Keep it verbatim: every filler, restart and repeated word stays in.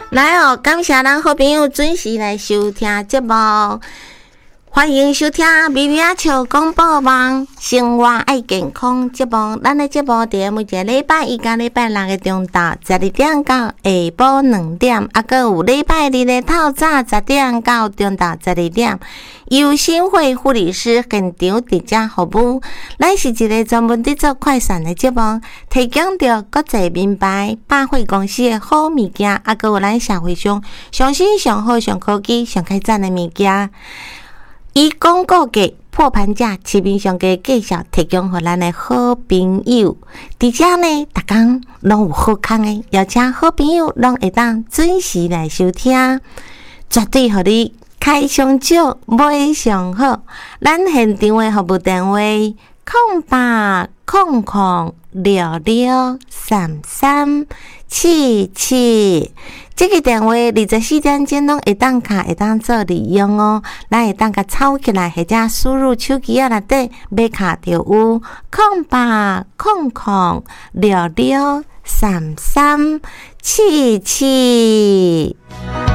来哦，感谢咱好朋友准时来收听节目，欢迎收听咪咪仔笑广播网生活爱健康节目。咱的节目伫每一个礼拜一甲礼拜六的中昼十二点到下晡两点，啊，搁有礼拜日的透早十点到中昼十二点。由新会护理师现场直接服务，咱是一个专门伫做快闪的节目，提供着国际名牌百货公司的好物件，啊，搁有咱社会上上新上好上科技上开赞的物件，以广告价破盘价市面上的介绍提供给咱的好朋友，而且呢，逐工拢有好康的，邀请好朋友拢会当准时来收听，绝对互你开上少，买上好。咱现场的服务电话：空八空空六六三三七七。这个电话二十四点钟拢会当卡，会当做利用哦。咱会当甲抄起来，或者输入手机啊内底买卡就有空八空空六六三三七七。